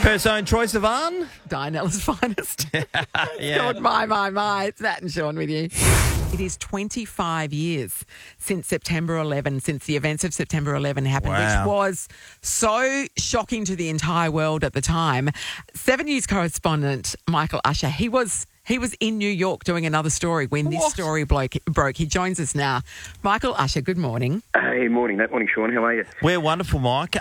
First own Troy Sivan. Dianella's finest. Yeah. God, my. It's Nat and Sean with you. It is 25 years since September 11, since the events of September 11 happened, Wow. which was so shocking to the entire world at the time. 7 News correspondent Michael Usher, he was in New York doing another story when this story broke. He joins us now. Michael Usher, good morning. Hey, morning, Nat. Morning, Sean. How are you? We're wonderful, Mike.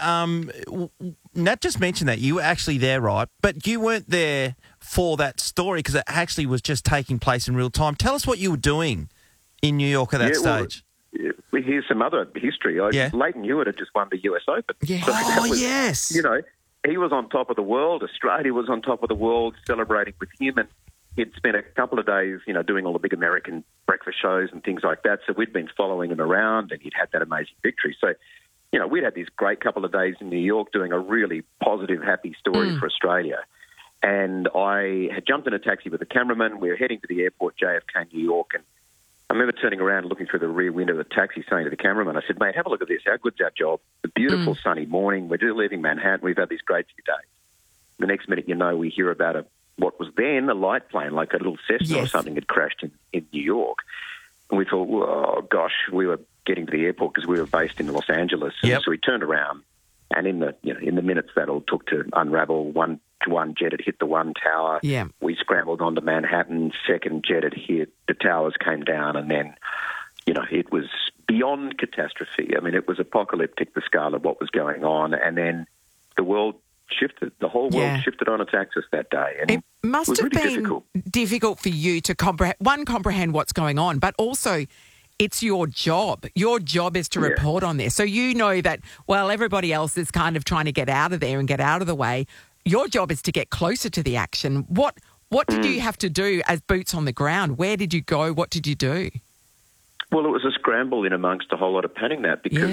Nat just mentioned that you were actually there, right? But you weren't there for that story because it actually was just taking place in real time. Tell us what you were doing in New York at that stage. Well, here's some other history. Leighton Hewitt had just won the US Open. Yeah. So that was, yes. You know, he was on top of the world. Australia was on top of the world, celebrating with him. And he'd spent a couple of days, you know, doing all the big American breakfast shows and things like that. So we'd been following him around and he'd had that amazing victory. So, you know, we'd had this great couple of days in New York doing a really positive, happy story for Australia. And I had jumped in a taxi with a cameraman. We were heading to the airport, JFK, New York. And I remember turning around and looking through the rear window of the taxi, saying to the cameraman, I said, mate, have a look at this. How good's our job? It's a beautiful sunny morning. We're just leaving Manhattan. We've had these great few days. The next minute, you know, we hear about what was then a light plane, like a little Cessna or something, had crashed in New York. And we thought, oh, gosh, we were getting to the airport because we were based in Los Angeles. And so we turned around, and in the minutes that all took to unravel, one jet had hit the one tower. Yeah. We scrambled onto Manhattan. Second jet had hit. The towers came down, and then, you know, it was beyond catastrophe. I mean, it was apocalyptic, the scale of what was going on. And then the world shifted. The whole world shifted on its axis that day. And it must was have really been difficult for you to comprehend what's going on, but also it's your job. Your job is to report on this. So you know that while everybody else is kind of trying to get out of there and get out of the way, your job is to get closer to the action. What did you have to do as boots on the ground? Where did you go? What did you do? Well, it was a scramble in amongst a whole lot of panic, Nat, because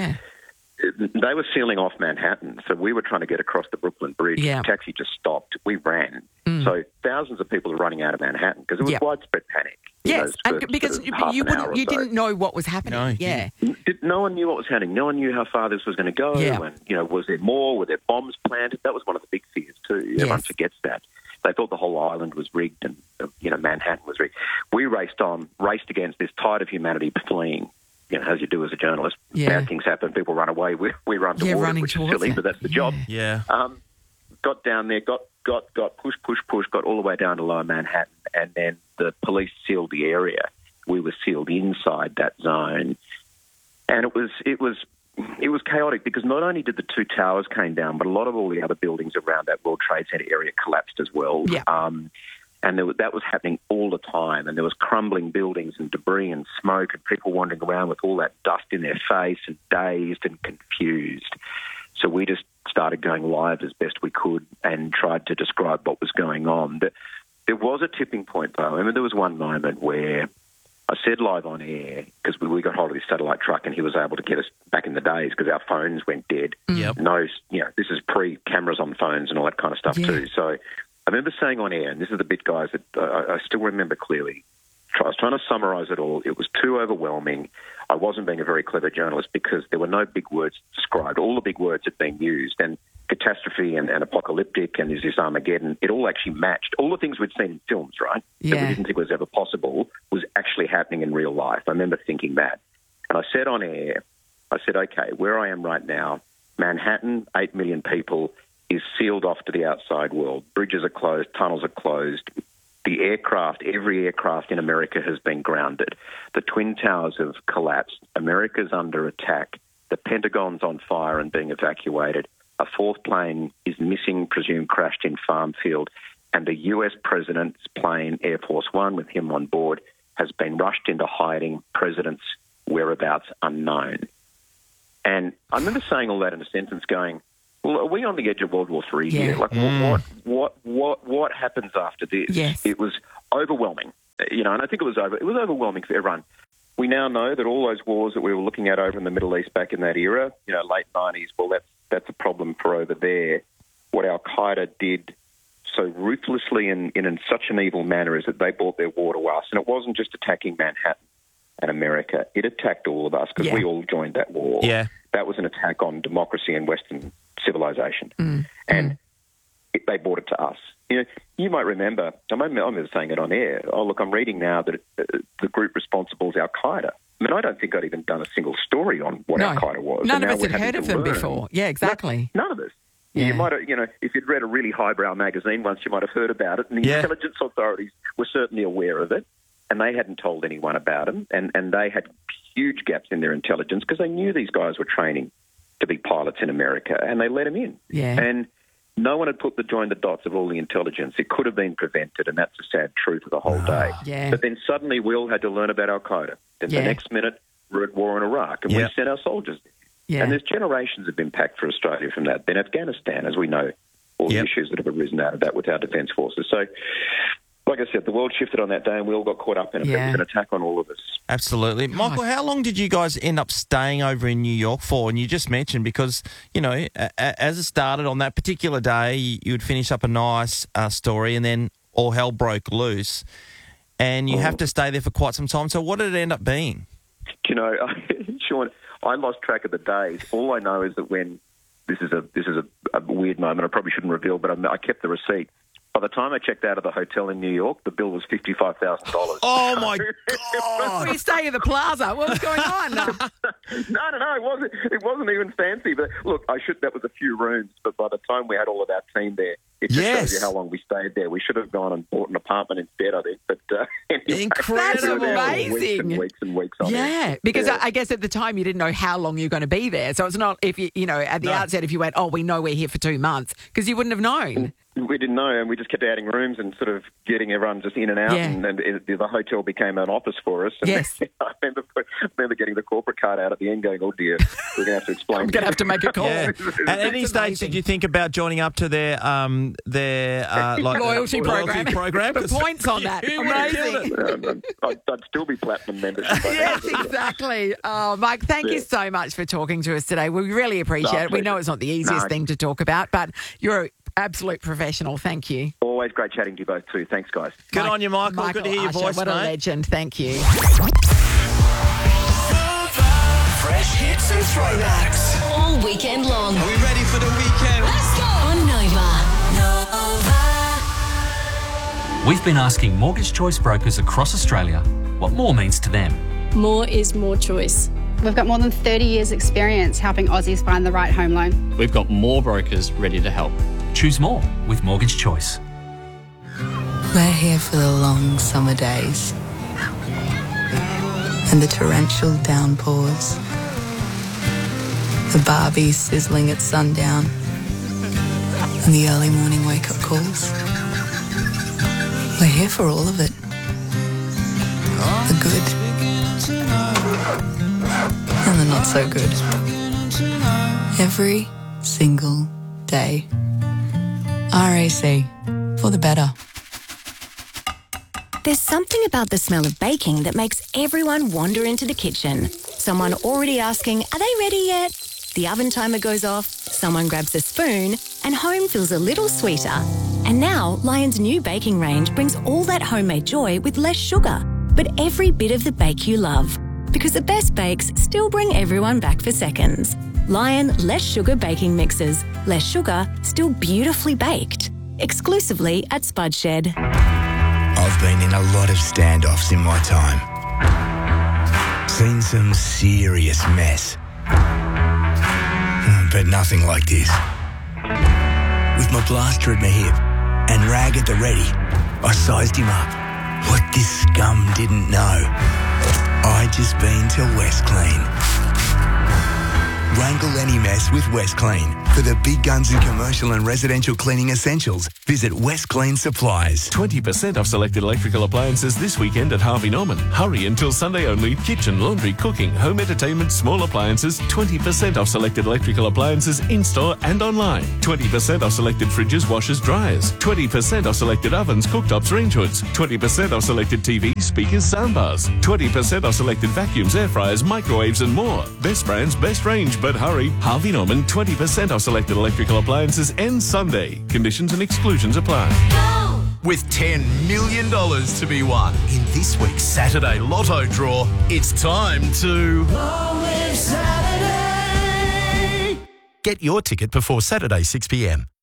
they were sealing off Manhattan, so we were trying to get across the Brooklyn Bridge. The taxi just stopped. We ran. So thousands of people were running out of Manhattan because it was widespread panic. Yes, because you didn't know what was happening. No one knew what was happening. No one knew how far this was going to go. And, you know, was there more? Were there bombs planted? That was one of the big fears too. Everyone forgets that. They thought the whole island was rigged and, you know, Manhattan was rigged. We raced against this tide of humanity fleeing. You know, as you do as a journalist, bad things happen, people run away, we run to water, which is silly, but that's the job. Got down there, got push, got all the way down to Lower Manhattan, and then the police sealed the area. We were sealed inside that zone, and it was chaotic because not only did the two towers came down, but a lot of all the other buildings around that World Trade Center area collapsed as well. And that was happening all the time. And there was crumbling buildings and debris and smoke and people wandering around with all that dust in their face and dazed and confused. So we just started going live as best we could and tried to describe what was going on. But there was a tipping point, though. I mean, there was one moment where I said live on air, because we got hold of this satellite truck and he was able to get us back in the days because our phones went dead. No, you know, this is pre-cameras on phones and all that kind of stuff too. So I remember saying on air, and this is the bit, guys, that I still remember clearly, I was trying to summarise it all. It was too overwhelming. I wasn't being a very clever journalist because there were no big words described. All the big words had been used, and catastrophe and apocalyptic and is this Armageddon, it all actually matched. All the things we'd seen in films, right, that we didn't think was ever possible, was actually happening in real life. I remember thinking that. And I said on air, I said, okay, where I am right now, Manhattan, 8 million people, is sealed off to the outside world. Bridges are closed, tunnels are closed. The aircraft, every aircraft in America has been grounded. The Twin Towers have collapsed. America's under attack. The Pentagon's on fire and being evacuated. A fourth plane is missing, presumed crashed in Farm Field. And the US president's plane, Air Force One, with him on board, has been rushed into hiding. President's whereabouts unknown. And I remember saying all that in a sentence going, well, are we on the edge of World War III here? Like, what happens after this? It was overwhelming, you know, and I think it was overwhelming for everyone. We now know that all those wars that we were looking at over in the Middle East back in that era, you know, late 90s, well, that's a problem for over there. What Al-Qaeda did so ruthlessly and in such an evil manner is that they brought their war to us, and it wasn't just attacking Manhattan and America. It attacked all of us because we all joined that war. That was an attack on democracy and Western civilization. And they brought it to us. You might remember, I remember saying it on air, look, I'm reading now that the group responsible is Al-Qaeda. I mean, I don't think I'd even done a single story on what Al-Qaeda was. None of us had heard of them before. Yeah, exactly. None of us. Yeah. You might have, if you'd read a really highbrow magazine once, you might have heard about it. And the intelligence authorities were certainly aware of it, and they hadn't told anyone about them. And they had huge gaps in their intelligence because they knew these guys were training to be pilots in America, and they let them in. Yeah. And no one had joined the dots of all the intelligence. It could have been prevented, and that's the sad truth of the whole day. Yeah. But then suddenly we all had to learn about Al-Qaeda. Then the next minute, we're at war in Iraq, and we sent our soldiers there. Yeah. And there's generations of impact for Australia from that. Then Afghanistan, as we know, all the issues that have arisen out of that with our defence forces. So, like I said, the world shifted on that day, and we all got caught up in it. It was an attack on all of us. Absolutely. Michael, how long did you guys end up staying over in New York for? And you just mentioned because, as it started on that particular day, you would finish up a nice story and then all hell broke loose. And you have to stay there for quite some time. So what did it end up being? Sean, I lost track of the days. All I know is that when this is a weird moment, I probably shouldn't reveal, but I kept the receipt. By the time I checked out of the hotel in New York, the bill was $55,000. Oh my God! Were you staying at the Plaza? What was going on? No, it wasn't even fancy. But look, that was a few rooms. But by the time we had all of our team there, it just shows you how long we stayed there. We should have gone and bought an apartment instead, I think. But anyway, incredible, that's amazing. Weeks and weeks on end. Because I guess at the time you didn't know how long you're going to be there. So it's not if at the outset if you went, we know we're here for 2 months, because you wouldn't have known. We didn't know, and we just kept adding rooms and sort of getting everyone just in and out, and the hotel became an office for us. And yes. I remember getting the corporate card out at the end going, oh dear, we're going to have to explain. I'm going to have to make a call. Yeah. At any stage did you think about joining up to their loyalty program? The points on that. Amazing. I'd still be platinum membership. Yes, exactly. Oh, Mike, thank you so much for talking to us today. We really appreciate it. We know it's not the easiest thing to talk about, but you're absolute professional. Thank you. Always great chatting to you both too. Thanks, guys. Good on you, Michael. Good to hear your voice, what mate. a legend. Thank you. Fresh hits and throwbacks all weekend long. Are we ready for the weekend? Let's go on Nova. We've been asking Mortgage Choice brokers across Australia what more means to them. More is more choice. We've got more than 30 years' experience helping Aussies find the right home loan. We've got more brokers ready to help. Choose more with Mortgage Choice. We're here for the long summer days and the torrential downpours, the barbie sizzling at sundown and the early morning wake-up calls. We're here for all of it. The good and the not so good. Every single day. RAC, for the better. There's something about the smell of baking that makes everyone wander into the kitchen. Someone already asking, are they ready yet? The oven timer goes off, someone grabs a spoon, and home feels a little sweeter. And now, Lion's new baking range brings all that homemade joy with less sugar, but every bit of the bake you love. Because the best bakes still bring everyone back for seconds. Lion Less Sugar Baking Mixes. Less sugar, still beautifully baked. Exclusively at Spud Shed. I've been in a lot of standoffs in my time. Seen some serious mess. But nothing like this. With my blaster at my hip and rag at the ready, I sized him up. What this scum didn't know, I'd just been to West Clean. Wrangle any mess with West Clean. For the big guns in commercial and residential cleaning essentials, visit West Clean Supplies. 20% off selected electrical appliances this weekend at Harvey Norman. Hurry until Sunday only. Kitchen, laundry, cooking, home entertainment, small appliances. 20% off selected electrical appliances in-store and online. 20% off selected fridges, washers, dryers. 20% off selected ovens, cooktops, range hoods. 20% off selected TVs, speakers, soundbars. 20% off selected vacuums, air fryers, microwaves and more. Best brands, best range, but hurry. Harvey Norman, 20% off selected electrical appliances ends Sunday. Conditions and exclusions apply. Go! With $10 million to be won in this week's Saturday Lotto draw, it's time to Long Live Saturday! Get your ticket before Saturday 6 p.m.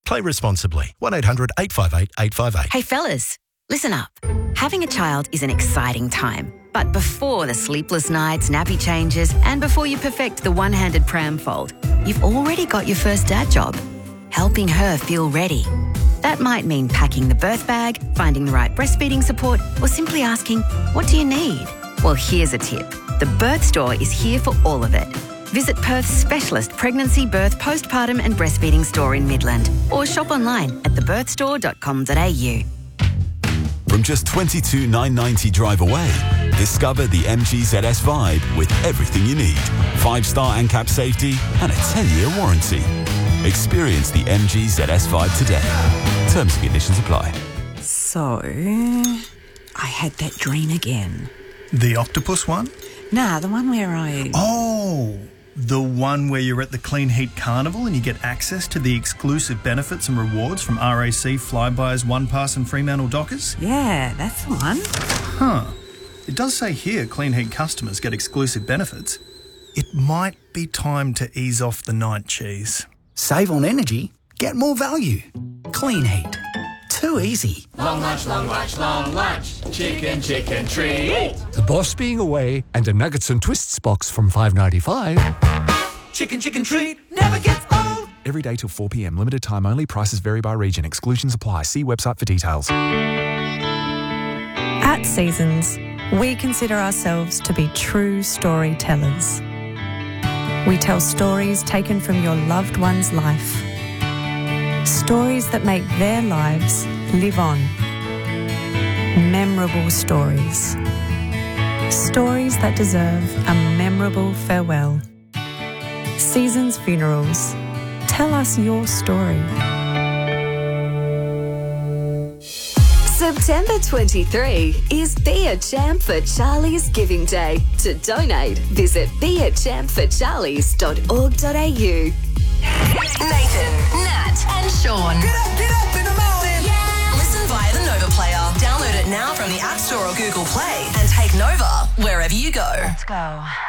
Play responsibly. 1800 858 858. Hey fellas, listen up. Having a child is an exciting time. But before the sleepless nights, nappy changes, and before you perfect the one-handed pram fold, you've already got your first dad job. Helping her feel ready. That might mean packing the birth bag, finding the right breastfeeding support, or simply asking, what do you need? Well, here's a tip. The Birth Store is here for all of it. Visit Perth's specialist pregnancy, birth, postpartum and breastfeeding store in Midland, or shop online at thebirthstore.com.au. From just $22,990 drive away, discover the MG ZS Vibe with everything you need. 5-star ANCAP safety and a 10-year warranty. Experience the MG ZS Vibe today. Terms and conditions apply. So, I had that dream again. The octopus one? Nah, the one where Oh, the one where you're at the Clean Heat Carnival and you get access to the exclusive benefits and rewards from RAC, Flybuys, OnePass and Fremantle Dockers? Yeah, that's the one. Huh. It does say here Clean Heat customers get exclusive benefits. It might be time to ease off the night cheese. Save on energy, get more value. Clean Heat. Too easy. Long lunch, long lunch, long lunch. Chicken, chicken treat. The boss being away and a nuggets and twists box from $5.95. Chicken, chicken treat never gets old. Every day till 4 p.m. Limited time only. Prices vary by region. Exclusions apply. See website for details. At Seasons, we consider ourselves to be true storytellers. We tell stories taken from your loved one's life. Stories that make their lives live on. Memorable stories. Stories that deserve a memorable farewell. Seasons Funerals. Tell us your story. September 23 is Be a Champ for Charlie's Giving Day. To donate, visit beachamp4charlies.org.au. Nathan, Nat and Sean. Get up in the morning. Yeah. Listen via the Nova Player. Download it now from the App Store or Google Play and take Nova wherever you go. Let's go.